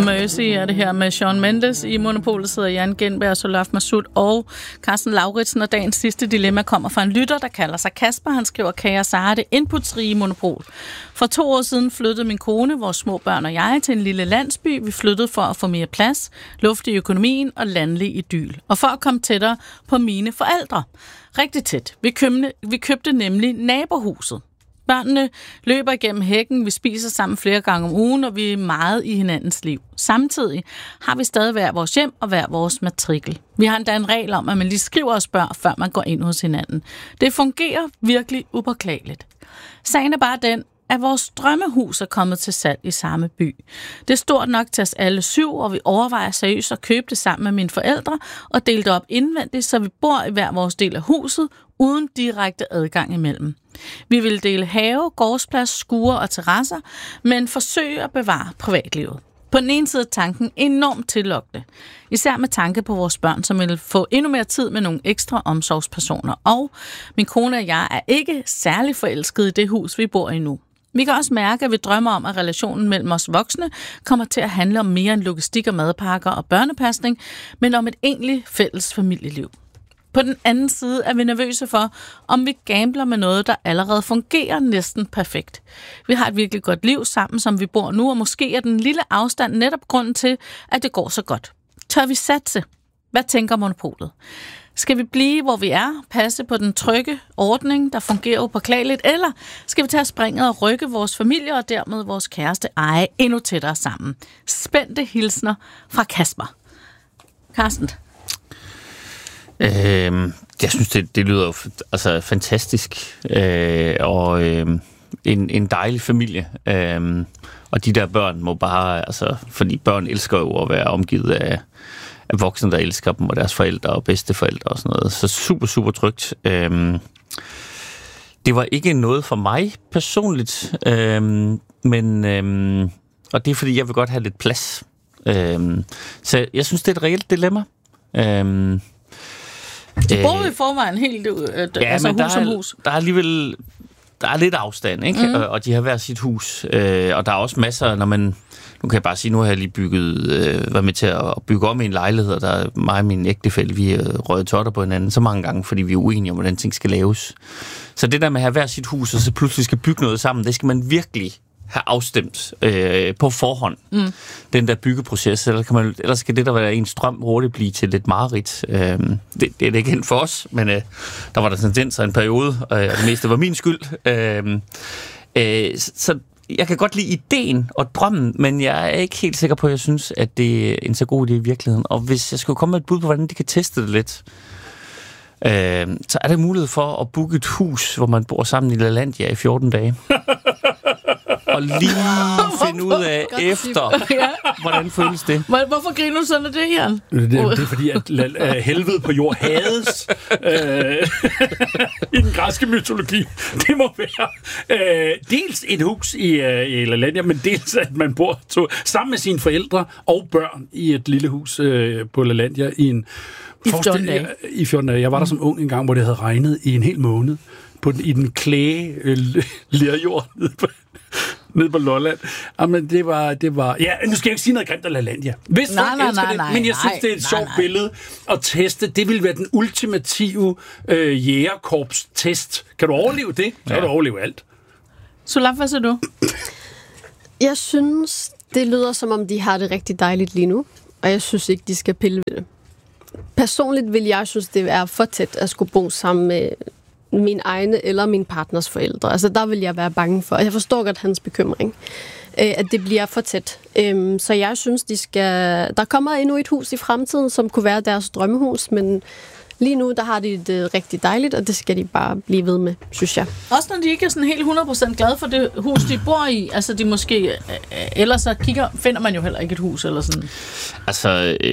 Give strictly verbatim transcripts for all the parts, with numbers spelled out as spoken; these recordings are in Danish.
Mercy er det her med Shawn Mendes. I Monopolet sidder Jan Gindberg, Solaf Masud og Carsten Lauritsen. Og dagens sidste dilemma kommer fra en lytter, der kalder sig Kasper. Han skriver, Kaja Sara, det inputsrige monopol. For to år siden flyttede min kone, vores små børn og jeg til en lille landsby. Vi flyttede for at få mere plads, luft i økonomien og landlig idyl. Og for at komme tættere på mine forældre. Rigtig tæt. Vi købte, vi købte nemlig nabohuset. Børnene løber igennem hækken, vi spiser sammen flere gange om ugen, og vi er meget i hinandens liv. Samtidig har vi stadig hver vores hjem og hver vores matrikel. Vi har endda en regel om, at man lige skriver og spørger, før man går ind hos hinanden. Det fungerer virkelig upåklageligt. Sagen er bare den, at vores drømmehus er kommet til salg i samme by. Det er stort nok til os alle syv, og vi overvejer seriøst at købe det sammen med mine forældre og dele det op indvendigt, så vi bor i hver vores del af huset, uden direkte adgang imellem. Vi vil dele have, gårdsplads, skure og terrasser, men forsøge at bevare privatlivet. På den ene side er tanken enormt tillokkende, især med tanke på vores børn, som vil få endnu mere tid med nogle ekstra omsorgspersoner. Og min kone og jeg er ikke særlig forelskede i det hus, vi bor i nu. Vi kan også mærke, at vi drømmer om, at relationen mellem os voksne kommer til at handle om mere end logistik og madpakker og børnepasning, men om et egentligt fælles familieliv. På den anden side er vi nervøse for, om vi gambler med noget, der allerede fungerer næsten perfekt. Vi har et virkelig godt liv sammen, som vi bor nu, og måske er den lille afstand netop grunden til, at det går så godt. Tør vi satse? Hvad tænker monopolet? Skal vi blive, hvor vi er, passe på den trygge ordning, der fungerer upåklageligt, eller skal vi tage springet og rykke vores familie og dermed vores kæreste eje endnu tættere sammen? Spændte hilsner fra Kasper. Carsten? Øh, jeg synes, det, det lyder jo altså, fantastisk, øh, og øh, en, en dejlig familie. Øh, og de der børn må bare, altså, fordi børn elsker jo at være omgivet af, af voksne, der elsker dem, og deres forældre og bedsteforældre og sådan noget. Så super, super trygt. Øh, det var ikke noget for mig personligt, øh, men, øh, og det er fordi, jeg vil godt have lidt plads. Øh, så jeg synes, det er et reelt dilemma. Øh, De bor i forvejen helt øh, ja, altså men hus der som er, hus. Der er alligevel der er lidt afstand, ikke? Mm. Og, og de har hver sit hus. Øh, og der er også masser, når man... Nu kan jeg bare sige, nu har jeg lige bygget... Øh, været med til at bygge om i en lejlighed, og der er mig og min ægtefælle, vi har røget totter på hinanden så mange gange, fordi vi er uenige om, hvordan ting skal laves. Så det der med at have hver sit hus, og så pludselig skal bygge noget sammen, det skal man virkelig have afstemt øh, på forhånd. Mm. Den der byggeproces, ellers, kan man, ellers skal det, der være ens drøm, hurtigt blive til lidt mareridt. Øh, det, det er det ikke helt for os, men øh, der var der tendenser en periode, øh, og det meste var min skyld. Øh, øh, så jeg kan godt lide ideen og drømmen, men jeg er ikke helt sikker på, at jeg synes, at det er en så god idé i virkeligheden. Og hvis jeg skulle komme med et bud på, hvordan de kan teste det lidt, øh, så er der mulighed for at booke et hus, hvor man bor sammen i LaLandia i fjorten dage. Og lige wow, finde ud af efter, ja. Hvordan føles det? Hvorfor griner du sådan af det, Jan? Det, det, det er fordi, at la, helvede på jord hades øh, i den græske mytologi. Det må være øh, dels et hus i, øh, i LaLandia, men dels at man bor to, sammen med sine forældre og børn i et lille hus øh, på LaLandia i en... I fjorten dage. I fjorten dage. Jeg var der som ung en gang, hvor det havde regnet i en hel måned på den, i den klæge øh, lerjord nede på, nede på Lolland. Jamen, det var, det var... Ja, nu skal jeg ikke sige noget grimt af LaLandia. Hvis nej, folk nej, elsker nej, det, nej, men jeg nej, synes, det er et nej, sjovt nej. billede at teste. Det vil være den ultimative øh, jægerkorps-test. Kan du overleve det? Så kan ja. du overleve alt. Solaf, hvad siger du? Jeg synes, det lyder som om, de har det rigtig dejligt lige nu. Og jeg synes ikke, de skal pille ved det. Personligt vil jeg synes, det er for tæt at skulle bo sammen med min egne eller min partners forældre. Altså, der vil jeg være bange for. Jeg forstår godt hans bekymring, at det bliver for tæt. Så jeg synes, de skal... Der kommer endnu et hus i fremtiden, som kunne være deres drømmehus, men lige nu, der har de det rigtig dejligt, og det skal de bare blive ved med, synes jeg. Også når de ikke er sådan helt hundrede procent glade for det hus, de bor i. Altså, de måske... Ellers så kigger, finder man jo heller ikke et hus eller sådan. Altså... Øh,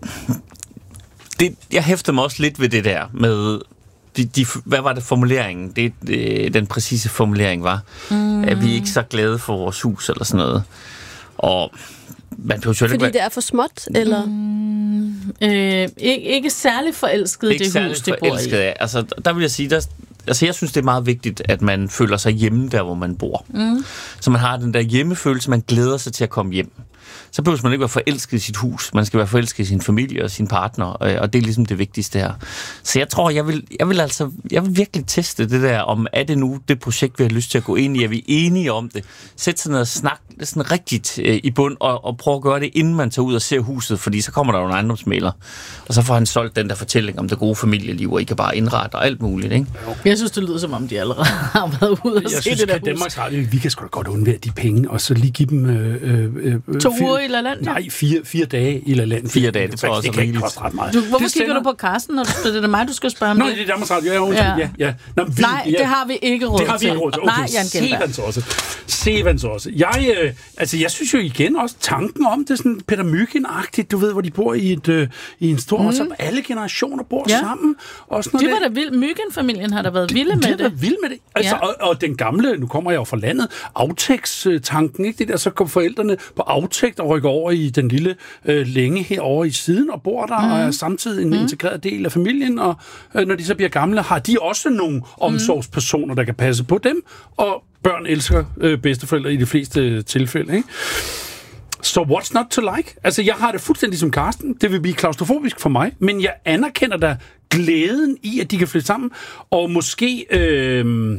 det, jeg hæfter mig også lidt ved det der med... De, de, hvad var det formuleringen? Det, det, den præcise formulering var, mm. at vi er ikke så glade for vores hus eller sådan noget. Og man behøver jo Fordi ikke... det er for småt, eller? Mm, øh, ikke, ikke særlig forelsket i det hus, de bor i. Altså, der vil jeg sige, der, altså jeg synes, det er meget vigtigt, at man føler sig hjemme der, hvor man bor. Mm. Så man har den der hjemmefølelse, man glæder sig til at komme hjem. Så behøver man ikke være forelsket i sit hus. Man skal være forelsket i sin familie og sin partner, og det er ligesom det vigtigste her. Så jeg tror, jeg vil, jeg vil altså, jeg vil virkelig teste det der, om er det nu det projekt, vi har lyst til at gå ind i? Er vi enige om det? Sæt sig ned og snak sådan rigtigt øh, i bund, og, og prøv at gøre det, inden man tager ud og ser huset, fordi så kommer der jo en ejendomsmægler, og så får han solgt den der fortælling om det gode familieliv, og I kan bare indrette og alt muligt, ikke? Jeg synes, det lyder som om, de allerede har været ude og jeg se synes, det der hus. Danmarks Radio, vi kan sgu da godt undvære de penge, og så lige give dem... Øh, øh, to fire, uger i LaLandia? Nej, fire, fire dage i LaLandia. Fire dage, det tror jeg også det er kan ikke rigeligt. koste ret meget. Du, hvorfor det kigger sender... du på Carsten, når du spiller? Det er mig, du skal spørge om Nå, det. det er Danmarks Radio. Ja, ja. ja, ja. Nå, vi, Nej, ja. det har vi ikke råd til. Det har vi ikke råd til. Okay, Nej, Jan Gjelberg. Se også. Se også. Jeg, øh, altså, jeg synes jo igen også, tanken om det sådan Peter Myggen-agtigt, du ved, hvor de bor i, et, øh, i en stor, mm. og så alle generationer bor ja. sammen. Og sådan det noget var da vildt. Myggen-familien har da været vilde med de det. De har været vilde med det. Altså, ja. og, og den gamle, nu kommer jeg jo fra landet, aftægtstanken, ikke det der, så kom forældrene på aftægt og rykker over i den lille øh, længe herovre i siden og bor der, mm. og er samtidig en mm. integreret del af familien, og øh, når de så bliver gamle, har de også nogle omsorgspersoner, der kan passe på dem, og børn elsker øh, bedsteforældre i de fleste tilfælde, ikke? Så what's not to like? Altså, jeg har det fuldstændig som Carsten. Det vil blive klaustrofobisk for mig, men jeg anerkender da glæden i, at de kan flytte sammen, og måske øh,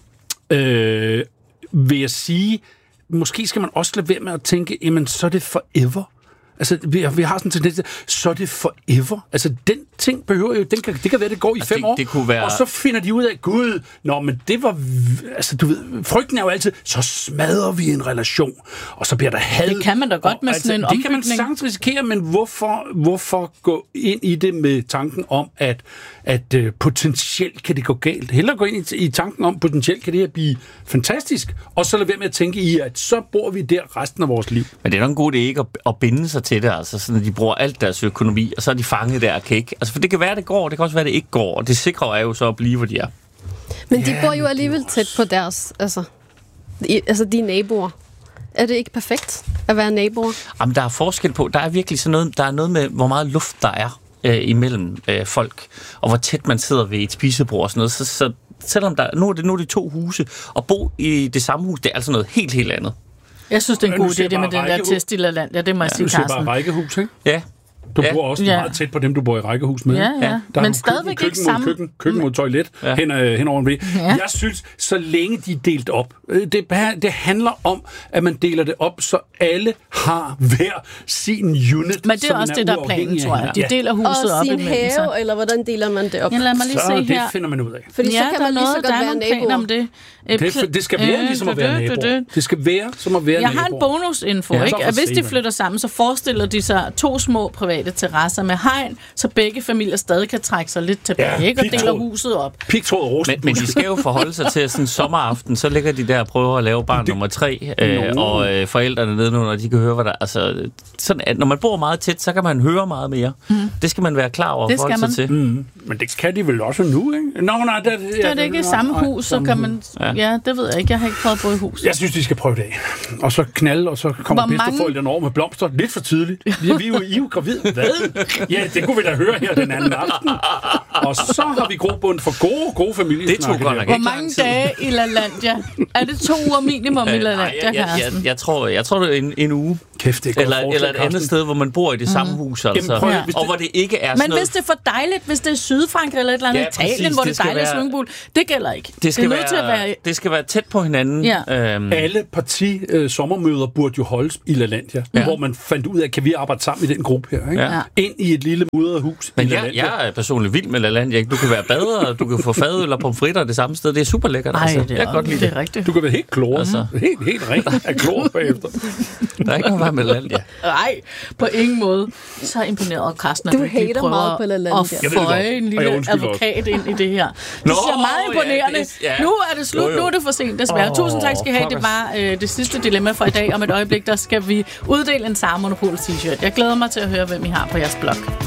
øh, vil jeg sige, måske skal man også lade være med at tænke, jamen, så er det forever. Altså, vi, vi har sådan en tendens, så er det forever. Altså, den ting behøver jo, den kan, det kan være, det går i altså, fem det, år, det kunne være... og så finder de ud af, gud, nå, men det var, altså, du ved, frygten er jo altid, så smadrer vi en relation, og så bliver der had. Det kan man da godt med og, sådan altså, en det kan man sagtens risikere, men hvorfor, hvorfor gå ind i det med tanken om, at, at uh, potentielt kan det gå galt? Hellere gå ind i, i tanken om, potentielt kan det her blive fantastisk, og så lade være med at tænke i, at så bor vi der resten af vores liv. Men det er nok en god idé ikke at, at binde sig til det, altså sådan, at de bruger alt deres økonomi, og så er de fanget der og kan ikke. Altså, for det kan være, det går, det kan også være, det ikke går, og det sikre er jo så at blive, hvor de er. Men de bor jo alligevel tæt på deres, altså, de, altså de naboer. Er det ikke perfekt at være naboer? Jamen, der er forskel på, der er virkelig sådan noget, der er noget med, hvor meget luft der er øh, imellem øh, folk, og hvor tæt man sidder ved et spisebord og sådan noget, så, så selvom der, nu er det nu er det to huse, og bo i det samme hus, det er altså noget helt, helt andet. Jeg synes, det er en god idé, det med den der test i LaLandia. Det må jeg ja, sige, Carsten. Du siger bare rækkehus, ikke? Ja. Du ja. bor også ja. meget tæt på dem, du bor i rækkehus med. Ja, ja. Der Men er stadigvæk køkken, ikke samme. Køkken, køkken mod toilet ja. hen, hen over en væg. Ja. Jeg synes, så længe de er delt op, det, det handler om, at man deler det op, så alle har hver sin unit. Men det er også er det, der er planen, tror jeg. De deler huset og op sin imellem sig. have, eller hvordan deler man det op? Ja, lad mig lige så se det her. finder man ud af. Fordi ja, så kan man lige så godt være naboer. Om det. Det, det skal være ligesom at være naboer. Det skal være som at være Jeg naboer. har en bonusinfo, ja, ikke? At hvis de flytter sammen, så forestiller de sig to små private terrasser med hegn, så begge familier stadig kan trække sig lidt tilbage, ja, ikke? Og deler huset op. Pigtråd og men, men de skal jo forholde sig til sådan en sommeraften, så ligger de der og prøver at lave barn det, nummer tre, øh, og øh, forældrene nedenunder, og de kan høre, hvad der... Altså, sådan, at når man bor meget tæt, så kan man høre meget mere. Mm. Det skal man være klar over at forholde sig til. Mm. Men det kan de vel også nu, ikke? Nå, nej, det, det er det ikke i samme hus, så kan man... Ja. ja, det ved jeg ikke. Jeg har ikke prøvet at bo i hus. Jeg synes, de skal prøve det af. Og så knalde, og så kommer bedsteforældrene over med blomster. Lidt for tidligt. Vi er jo, I er jo gravid. Hvad? Ja, det kunne vi da høre her den anden aften. Og så har vi grobund for gode, gode familiesnakke. Det tog godt nok. Hvor mange dage i LaLandia? Er det to uger minimum i LaLandia, jeg, jeg, jeg, jeg, tror, jeg tror, det er en, en uge. Kæft, det er eller, eller et andet sted, hvor man bor i det samme mm. hus, altså. Jamen, prøv, ja. Og hvor det ikke er sådan Men noget... hvis det er for dejligt, hvis det er Sydfrankrig eller et eller andet ja, Italien, præcis, hvor det er dejligt swimmingpool, det gælder ikke. Det skal, det, være, til at være... det skal være tæt på hinanden. Ja. Øhm. Alle parti øh, sommermøder burde jo holdes i LaLandia, ja. Hvor man fandt ud af, kan vi arbejde sammen i den gruppe her, ikke? Ja. Ind i et lille mudret hus. Men jeg, jeg er personligt vild med LaLandia. Du kan være bader, du kan få fadøl og pomfritter det samme sted. Det er super lækkert. Ej, altså. det er, jeg kan godt lide det er rigtigt. Du kan være helt klor. Altså. Helt, helt rent af klor bagefter. Der er ikke noget vej med LaLandia. Nej, på ingen måde. Så imponeret af Carsten, at du du hater prøver meget på LaLandia. at føje en lille advokat ind i det her. Det er meget imponerende. Ja, det er, ja. Nu er det slut. Jo, jo. Nu er det for sent, desværre. Oh, Tusind tak skal I have. Det var øh, det sidste dilemma for i dag. Om et øjeblik, der skal vi uddele en Sara Monopol t-shirt. Jeg glæder mig til at høre, hvem I har på jeres blog.